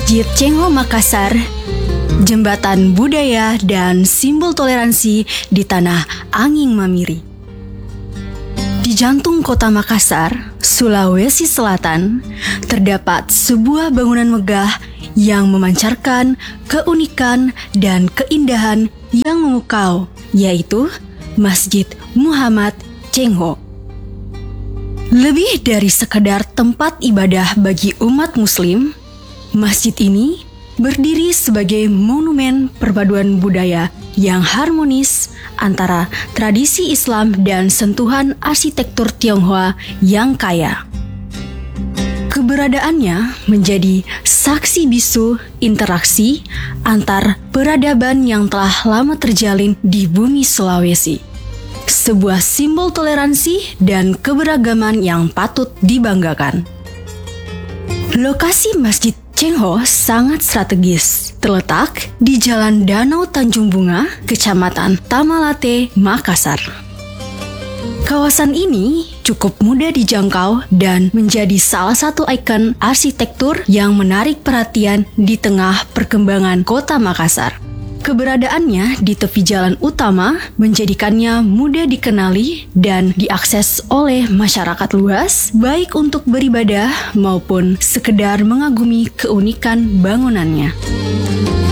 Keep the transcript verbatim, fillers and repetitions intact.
Masjid Cengho Makassar, jembatan budaya dan simbol toleransi di tanah Anging Mamiri. Di jantung kota Makassar, Sulawesi Selatan, terdapat sebuah bangunan megah yang memancarkan keunikan dan keindahan yang memukau, yaitu Masjid Muhammad Cengho. Lebih dari sekedar tempat ibadah bagi umat muslim, masjid ini berdiri sebagai monumen perpaduan budaya yang harmonis antara tradisi Islam dan sentuhan arsitektur Tionghoa yang kaya. Keberadaannya menjadi saksi bisu interaksi antar peradaban yang telah lama terjalin di bumi Sulawesi. Sebuah simbol toleransi dan keberagaman yang patut dibanggakan. Lokasi Masjid Cengho sangat strategis, terletak di Jalan Danau Tanjung Bunga, Kecamatan Tamalate, Makassar. Kawasan ini cukup mudah dijangkau dan menjadi salah satu ikon arsitektur yang menarik perhatian di tengah perkembangan kota Makassar. Keberadaannya di tepi jalan utama menjadikannya mudah dikenali dan diakses oleh masyarakat luas, baik untuk beribadah maupun sekedar mengagumi keunikan bangunannya.